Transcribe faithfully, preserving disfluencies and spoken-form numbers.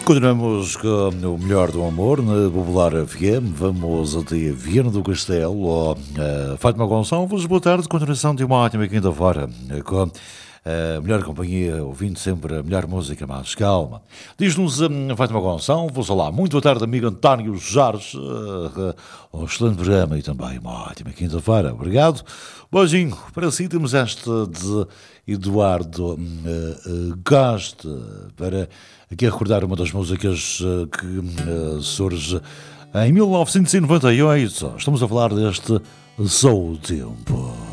Continuamos com o melhor do amor na Popular F M. Vamos até Viana do Castelo. Uh, Fátima Gonçalves, boa tarde. Continuação de uma ótima quinta-feira com a melhor companhia, ouvindo sempre a melhor música mais calma. Diz-nos um, Fátima Gonçalves, olá, muito boa tarde, amigo António Jorge. Uh, um excelente programa e também uma ótima quinta-feira. Obrigado. Beijinho. Para si temos esta de Eduardo uh, uh, Costa, para aqui recordar uma das músicas uh, que uh, surge em mil novecentos e noventa e oito. Estamos a falar deste Só o Tempo.